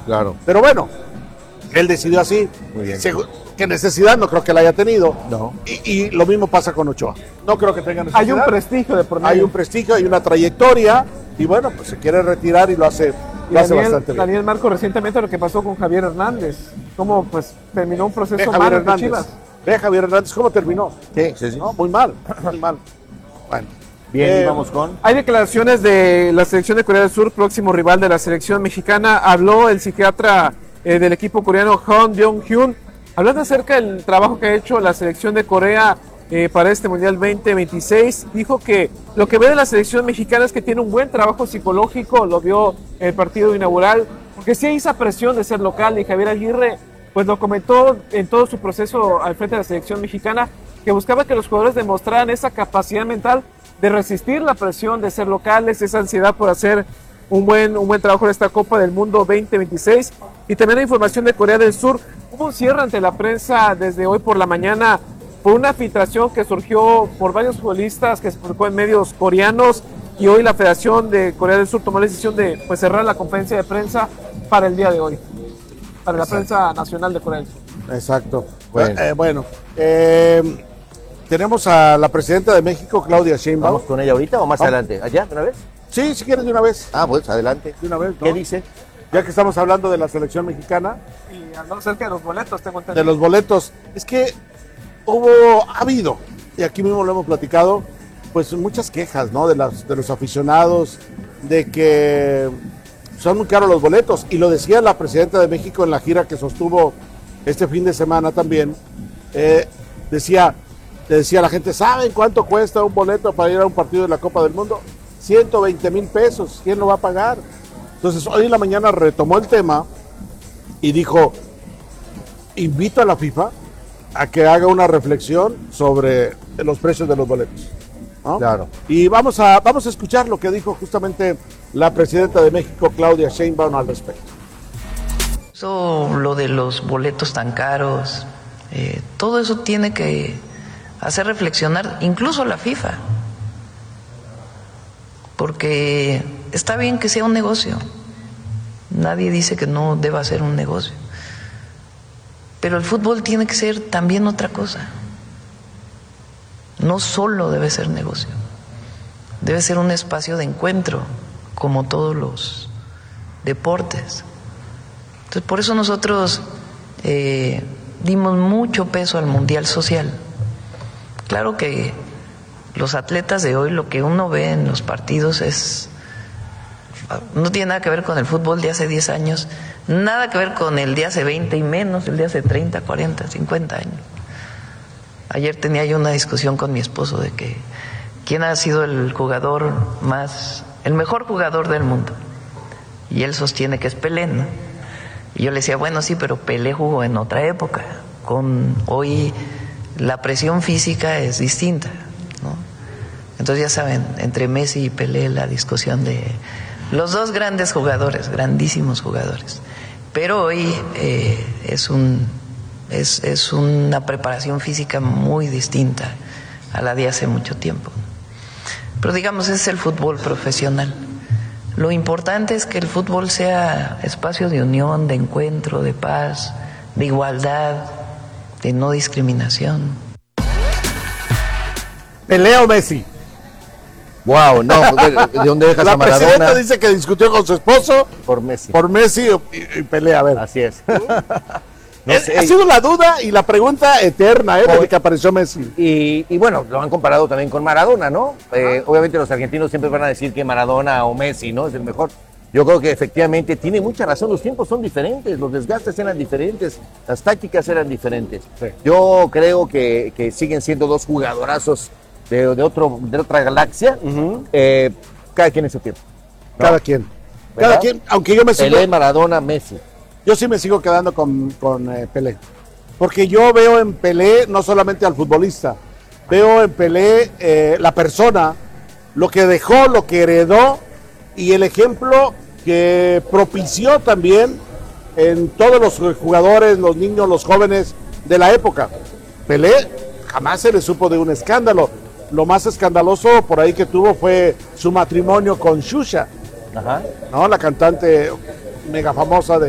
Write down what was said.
Claro. Pero bueno, él decidió así. Muy bien. Que necesidad no creo que la haya tenido. No. Y lo mismo pasa con Ochoa. No creo que tenga necesidad. Hay un prestigio de por medio. Hay un prestigio, hay una trayectoria. Y bueno, pues se quiere retirar y lo hace bastante bien. Daniel Marco, recientemente lo que pasó con Javier Hernández. Cómo pues terminó un proceso Javier malo Hernández. en Chivas. Ve a Javier Hernández cómo terminó. Sí. No, muy mal, muy mal. Bueno. Bien, y vamos con... Hay declaraciones de la selección de Corea del Sur, próximo rival de la selección mexicana. Habló el psiquiatra del equipo coreano, Han Byung-hyun, hablando acerca del trabajo que ha hecho la selección de Corea para este Mundial 2026. Dijo que lo que ve de la selección mexicana es que tiene un buen trabajo psicológico, lo vio en el partido inaugural, porque sí hay esa presión de ser local, y Javier Aguirre pues lo comentó en todo su proceso al frente de la selección mexicana, que buscaba que los jugadores demostraran esa capacidad mental de resistir la presión de ser locales, esa ansiedad por hacer un buen trabajo en esta Copa del Mundo 2026. Y también la información de Corea del Sur. Hubo un cierre ante la prensa desde hoy por la mañana por una filtración que surgió por varios futbolistas que se publicó en medios coreanos, y hoy la Federación de Corea del Sur tomó la decisión de pues cerrar la conferencia de prensa para el día de hoy, para la prensa nacional de Corea del Sur. Exacto. Bueno. Tenemos a la presidenta de México, Claudia Sheinbaum. ¿Vamos con ella ahorita o más adelante? ¿Allá, de una vez? Sí, si quieres de una vez. Ah, pues adelante. De una vez, ¿no? ¿Qué dice? Ya que estamos hablando de la selección mexicana, Y habló acerca de los boletos, tengo entendido. de los boletos, es que ha habido, y aquí mismo lo hemos platicado, pues muchas quejas, ¿no? De los aficionados, de que son muy caros los boletos, y lo decía la presidenta de México en la gira que sostuvo este fin de semana también. Le decía a la gente, ¿saben cuánto cuesta un boleto para ir a un partido de la Copa del Mundo? 120,000 pesos, ¿quién lo va a pagar? Entonces hoy en la mañana retomó el tema y dijo, invito a la FIFA a que haga una reflexión sobre los precios de los boletos, ¿no? Claro. Y vamos a escuchar lo que dijo justamente la presidenta de México, Claudia Sheinbaum, al respecto. Lo de los boletos tan caros, todo eso tiene que hacer reflexionar incluso a la FIFA, porque está bien que sea un negocio, nadie dice que no deba ser un negocio, pero el fútbol tiene que ser también otra cosa, no solo debe ser negocio, debe ser un espacio de encuentro como todos los deportes. Entonces por eso nosotros dimos mucho peso al Mundial Social. Claro que los atletas de hoy, lo que uno ve en los partidos no tiene nada que ver con el fútbol de hace 10 años, nada que ver con el de hace 20 y menos el de hace 30, 40, 50 años. Ayer tenía yo una discusión con mi esposo de que quién ha sido el mejor jugador del mundo. Y él sostiene que es Pelé, ¿no? Y yo le decía, bueno, sí, pero Pelé jugó en otra época. Hoy la presión física es distinta, ¿no? Entonces ya saben, entre Messi y Pelé la discusión de los dos grandes jugadores, grandísimos jugadores. Pero hoy es una preparación física muy distinta a la de hace mucho tiempo. Pero digamos, ese es el fútbol profesional. Lo importante es que el fútbol sea espacio de unión, de encuentro, de paz, de igualdad, de no discriminación. ¿Pelé o Messi? Wow, no, ¿de dónde dejas La a Maradona? presidenta dice que discutió con su esposo Por Messi. por Messi y Pelé, a ver. Así es. No sé. Ha sido la duda y la pregunta eterna, desde que apareció Messi. Y bueno, lo han comparado también con Maradona, ¿no? Obviamente los argentinos siempre van a decir que Maradona o Messi, ¿no? Es el mejor. Yo creo que efectivamente tiene mucha razón, los tiempos son diferentes, los desgastes eran diferentes, las tácticas eran diferentes. Sí. Yo creo que siguen siendo dos jugadorazos de otra galaxia, cada quien en su tiempo. ¿no? Cada quien. ¿Verdad? Cada quien, aunque yo me sigo... Pelé, Maradona, Messi. Yo sí me sigo quedando con Pelé. Porque yo veo en Pelé no solamente al futbolista, veo en Pelé la persona, lo que dejó, lo que heredó y el ejemplo que propició también en todos los jugadores, los niños, los jóvenes de la época. Pelé jamás se le supo de un escándalo. Lo más escandaloso por ahí que tuvo fue su matrimonio con Xuxa, Ajá. ¿no? La cantante mega famosa de